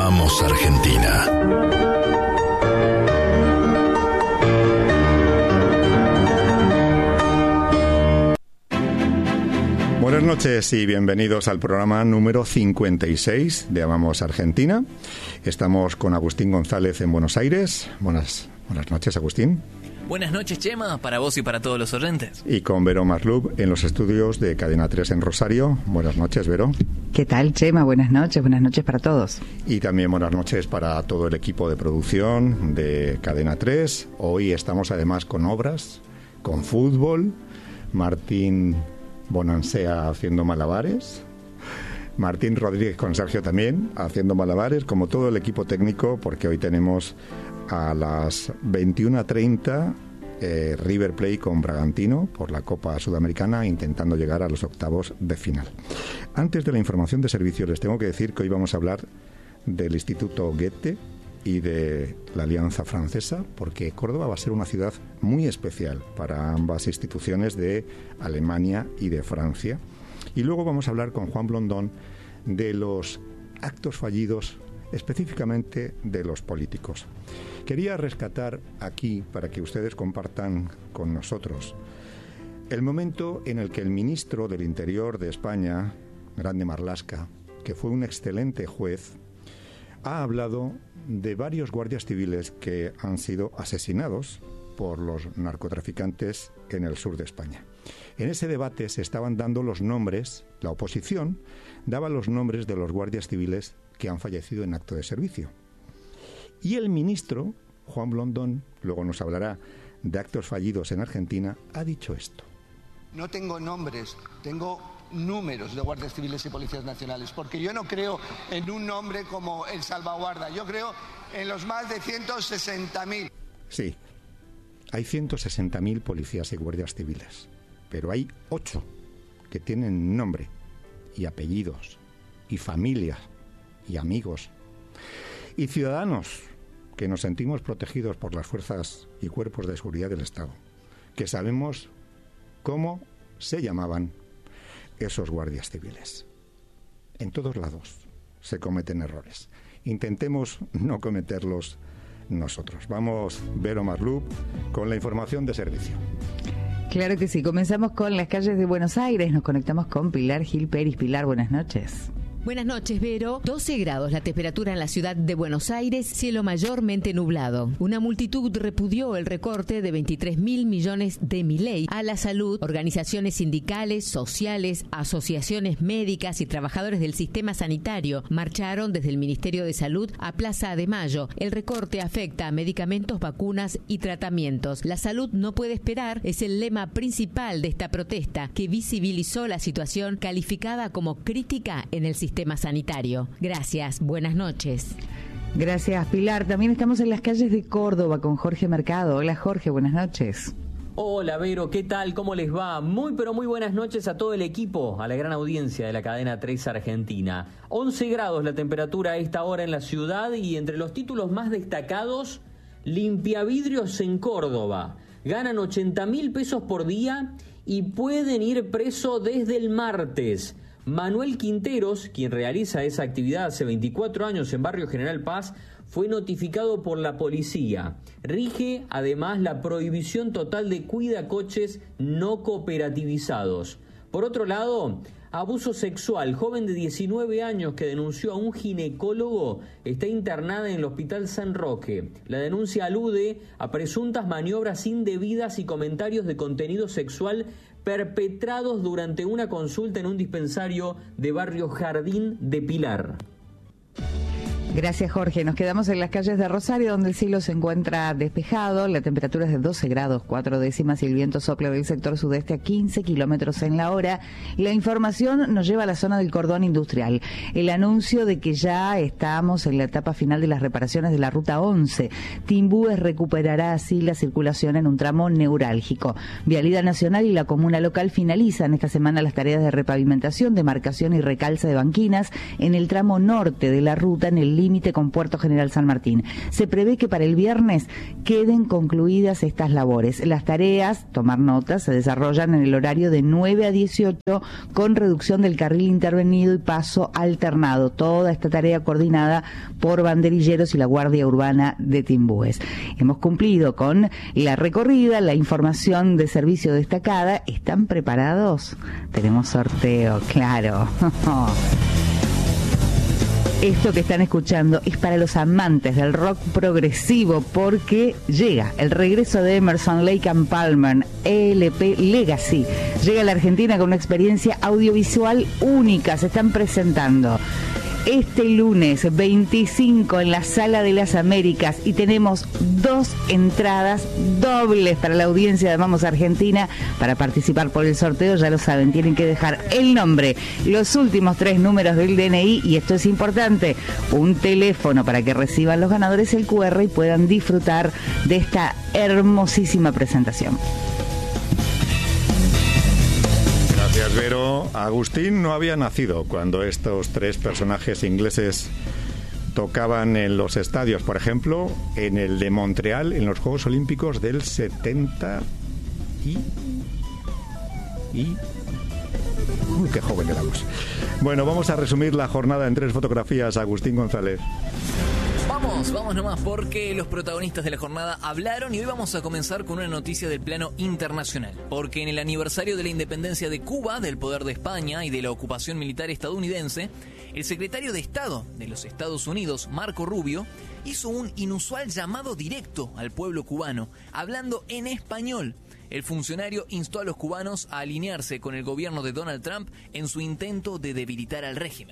Vamos Argentina. Buenas noches y bienvenidos al programa número 56 de Vamos Argentina. Estamos con Agustín González en Buenos Aires. Buenas noches, Agustín. Buenas noches, Chema, para vos y para todos los oyentes. Y con Vero Marlup en los estudios de Cadena 3 en Rosario. Buenas noches, Vero. ¿Qué tal, Chema? Buenas noches para todos. Y también buenas noches para todo el equipo de producción de Cadena 3. Hoy estamos además con obras, con fútbol, Martín Bonansea haciendo malabares, Martín Rodríguez con Sergio también haciendo malabares, como todo el equipo técnico, porque hoy tenemos a las 21:30 River Plate con Bragantino por la Copa Sudamericana, intentando llegar a los octavos de final. Antes de la información de servicios, les tengo que decir que hoy vamos a hablar del Instituto Goethe y de la Alianza Francesa, porque Córdoba va a ser una ciudad muy especial para ambas instituciones de Alemania y de Francia. Y luego vamos a hablar con Juan Blondón de los actos fallidos, específicamente de los políticos. Quería rescatar aquí, para que ustedes compartan con nosotros, el momento en el que el ministro del Interior de España, Grande Marlaska, que fue un excelente juez, ha hablado de varios guardias civiles que han sido asesinados por los narcotraficantes en el sur de España. En ese debate se estaban dando los nombres, la oposición daba los nombres de los guardias civiles que han fallecido en acto de servicio. Y el ministro, Juan Blondón, luego nos hablará de actos fallidos en Argentina, ha dicho esto. No tengo nombres, tengo números de guardias civiles y policías nacionales, porque yo no creo en un nombre como el salvaguarda, yo creo en los más de 160.000. Sí, hay 160.000 policías y guardias civiles, pero hay 8 que tienen nombre y apellidos y familias y amigos y ciudadanos que nos sentimos protegidos por las fuerzas y cuerpos de seguridad del Estado, que sabemos cómo se llamaban esos guardias civiles. En todos lados se cometen errores. Intentemos no cometerlos nosotros. Vamos, Vero Marlup, con la información de servicio. Claro que sí. Comenzamos con las calles de Buenos Aires. Nos conectamos con Pilar Gil Peris. Pilar, buenas noches. Buenas noches, Vero. 12 grados la temperatura en la ciudad de Buenos Aires, cielo mayormente nublado. Una multitud repudió el recorte de 23.000 millones de Milei a la salud. Organizaciones sindicales, sociales, asociaciones médicas y trabajadores del sistema sanitario marcharon desde el Ministerio de Salud a Plaza de Mayo. El recorte afecta a medicamentos, vacunas y tratamientos. La salud no puede esperar es el lema principal de esta protesta, que visibilizó la situación calificada como crítica en el sistema sanitario. Gracias, buenas noches. Gracias, Pilar. También estamos en las calles de Córdoba con Jorge Mercado. Hola, Jorge, buenas noches. Hola, Vero, ¿qué tal? ¿Cómo les va? Muy buenas noches a todo el equipo, a la gran audiencia de la Cadena 3 Argentina. 11 grados la temperatura a esta hora en la ciudad y entre los títulos más destacados, limpiavidrios en Córdoba. Ganan 80.000 pesos por día y pueden ir preso desde el martes. Manuel Quinteros, quien realiza esa actividad hace 24 años en Barrio General Paz, fue notificado por la policía. Rige además la prohibición total de cuidacoches no cooperativizados. Por otro lado, abuso sexual. Joven de 19 años que denunció a un ginecólogo está internada en el Hospital San Roque. La denuncia alude a presuntas maniobras indebidas y comentarios de contenido sexual perpetrados durante una consulta en un dispensario de Barrio Jardín de Pilar. Gracias, Jorge. Nos quedamos en las calles de Rosario, donde el cielo se encuentra despejado. La temperatura es de 12 grados, 4 décimas y el viento sopla del sector sudeste a 15 kilómetros en la hora. La información nos lleva a la zona del cordón industrial. El anuncio de que ya estamos en la etapa final de las reparaciones de la Ruta 11. Timbúes recuperará así la circulación en un tramo neurálgico. Vialidad Nacional y la comuna local finalizan esta semana las tareas de repavimentación, demarcación y recalza de banquinas en el tramo norte de la ruta, en el límite límite con Puerto General San Martín. Se prevé que para el viernes queden concluidas estas labores. Las tareas, tomar notas, se desarrollan en el horario de 9 a 18 con reducción del carril intervenido y paso alternado. Toda esta tarea coordinada por banderilleros y la Guardia Urbana de Timbúes. Hemos cumplido con la recorrida, la información de servicio destacada. ¿Están preparados? Tenemos sorteo, claro. Esto que están escuchando es para los amantes del rock progresivo porque llega el regreso de Emerson, Lake and Palmer, LP Legacy. Llega a la Argentina con una experiencia audiovisual única. Se están presentando este lunes 25 en la Sala de las Américas y tenemos 2 entradas dobles para la audiencia de Vamos Argentina. Para participar por el sorteo, ya lo saben, tienen que dejar el nombre, los últimos 3 números del DNI y esto es importante, un teléfono para que reciban los ganadores el QR y puedan disfrutar de esta hermosísima presentación. Gracias, Vero. Agustín no había nacido cuando estos 3 personajes ingleses tocaban en los estadios, por ejemplo, en el de Montreal, en los Juegos Olímpicos del 70 Uy, qué joven éramos. Bueno, vamos a resumir la jornada en 3 fotografías. Agustín González. Vamos nomás porque los protagonistas de la jornada hablaron y hoy vamos a comenzar con una noticia del plano internacional. Porque en el aniversario de la independencia de Cuba, del poder de España y de la ocupación militar estadounidense, el secretario de Estado de los Estados Unidos, Marco Rubio, hizo un inusual llamado directo al pueblo cubano, hablando en español. El funcionario instó a los cubanos a alinearse con el gobierno de Donald Trump en su intento de debilitar al régimen.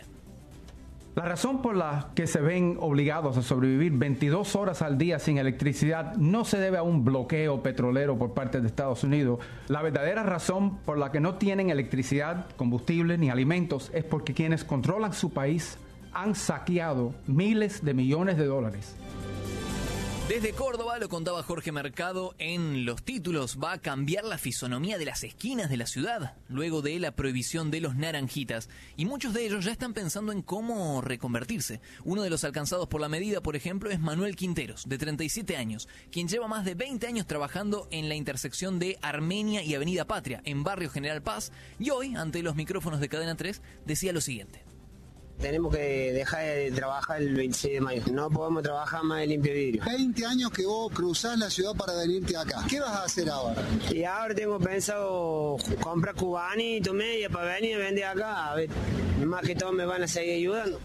La razón por la que se ven obligados a sobrevivir 22 horas al día sin electricidad no se debe a un bloqueo petrolero por parte de Estados Unidos. La verdadera razón por la que no tienen electricidad, combustible ni alimentos es porque quienes controlan su país han saqueado miles de millones de dólares. Desde Córdoba, lo contaba Jorge Mercado en los títulos, va a cambiar la fisonomía de las esquinas de la ciudad, luego de la prohibición de los naranjitas. Y muchos de ellos ya están pensando en cómo reconvertirse. Uno de los alcanzados por la medida, por ejemplo, es Manuel Quinteros, de 37 años, quien lleva más de 20 años trabajando en la intersección de Armenia y Avenida Patria, en Barrio General Paz, y hoy, ante los micrófonos de Cadena 3, decía lo siguiente. Tenemos que dejar de trabajar el 26 de mayo. No podemos trabajar más de limpio vidrio. 20 años que vos cruzás la ciudad para venirte acá. ¿Qué vas a hacer ahora? Y ahora tengo pensado comprar cubanito, media para venir a vender acá. A ver, más que todo me van a seguir ayudando.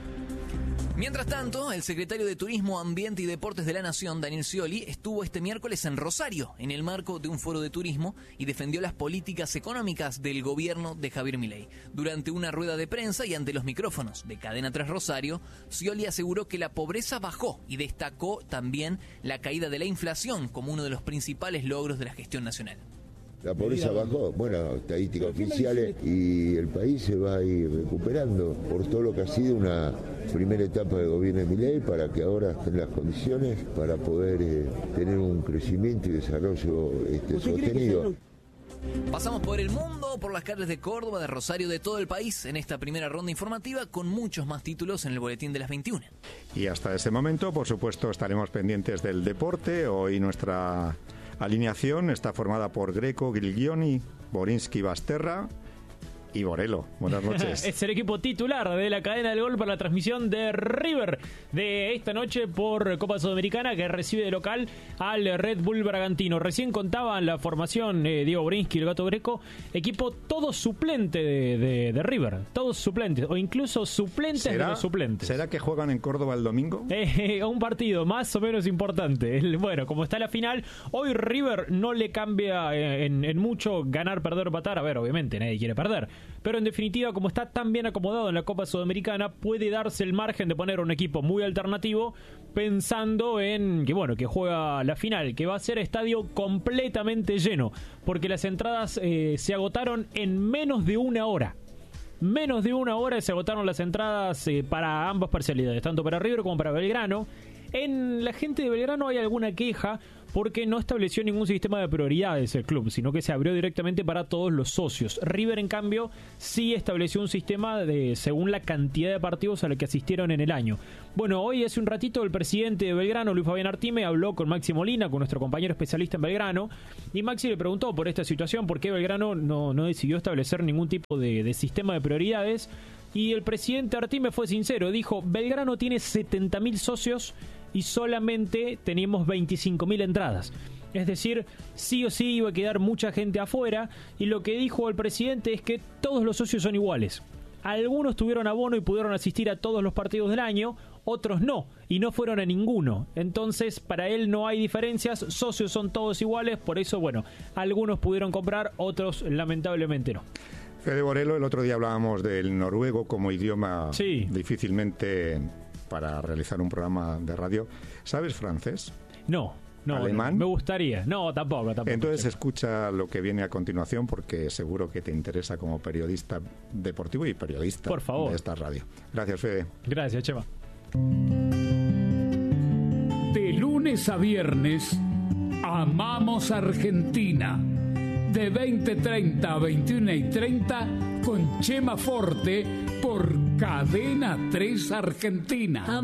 Mientras tanto, el secretario de Turismo, Ambiente y Deportes de la Nación, Daniel Scioli, estuvo este miércoles en Rosario, en el marco de un foro de turismo, y defendió las políticas económicas del gobierno de Javier Milei. Durante una rueda de prensa y ante los micrófonos de Cadena 3 Rosario, Scioli aseguró que la pobreza bajó y destacó también la caída de la inflación como uno de los principales logros de la gestión nacional. La pobreza bajó, bueno, estadísticas oficiales, y el país se va a ir recuperando por todo lo que ha sido una primera etapa de gobierno de Milei para que ahora estén las condiciones para poder tener un crecimiento y desarrollo sostenido. Pasamos por el mundo, por las calles de Córdoba, de Rosario, de todo el país en esta primera ronda informativa con muchos más títulos en el boletín de las 21. Y hasta ese momento, por supuesto, estaremos pendientes del deporte. Hoy nuestra alineación está formada por Greco, Griglioni, Borinsky, Basterra y Borelo. Buenas noches. Es el equipo titular de la cadena del gol para la transmisión de River de esta noche por Copa Sudamericana, que recibe de local al Red Bull Bragantino. Recién contaban la formación Diego Borinsky y el Gato Greco, equipo todo suplente de River, todos suplentes o incluso suplentes de los suplentes. ¿Será que juegan en Córdoba el domingo? Un partido más o menos importante. Bueno, como está la final, hoy River no le cambia en mucho ganar, perder o empatar. A ver, obviamente nadie quiere perder, pero en definitiva, como está tan bien acomodado en la Copa Sudamericana, puede darse el margen de poner un equipo muy alternativo, pensando en que bueno, que juega la final, que va a ser estadio completamente lleno, porque las entradas se agotaron en menos de una hora. Menos de una hora se agotaron las entradas para ambas parcialidades, tanto para River como para Belgrano. En la gente de Belgrano hay alguna queja porque no estableció ningún sistema de prioridades el club, sino que se abrió directamente para todos los socios. River, en cambio, sí estableció un sistema según la cantidad de partidos a los que asistieron en el año. Bueno, hoy hace un ratito el presidente de Belgrano, Luis Fabián Artime, habló con Maxi Molina, con nuestro compañero especialista en Belgrano, y Maxi le preguntó por esta situación, por qué Belgrano no decidió establecer ningún tipo de sistema de prioridades, y el presidente Artime fue sincero, dijo: Belgrano tiene 70.000 socios y solamente teníamos 25.000 entradas. Es decir, sí o sí iba a quedar mucha gente afuera, y lo que dijo el presidente es que todos los socios son iguales. Algunos tuvieron abono y pudieron asistir a todos los partidos del año, otros no, y no fueron a ninguno. Entonces, para él no hay diferencias, socios son todos iguales, por eso, bueno, algunos pudieron comprar, otros lamentablemente no. Fede Borelo, el otro día hablábamos del noruego como idioma difícilmente para realizar un programa de radio. ¿Sabes francés? No. ¿Alemán? Me gustaría. No, tampoco. Entonces escucha lo que viene a continuación, porque seguro que te interesa como periodista deportivo y periodista Por favor. de esta radio. Gracias, Fede. Gracias, Chema. De lunes a viernes, Amamos Argentina. De 20:30 a 21:30 con Chema Forte por Cadena 3 Argentina.